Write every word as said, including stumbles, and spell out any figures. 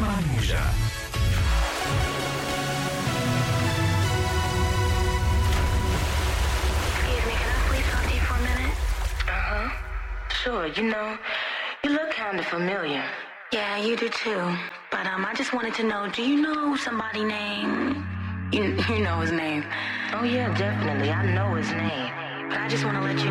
تسمع الموجة. Excuse me, can I please talk to you for a minute? Uh-huh. Sure, you know, you look kind of familiar. Yeah, you do too. But um, I just wanted to know, do you know somebody named... You, you know his name. Oh, yeah, definitely. I know his name. But I just want to let you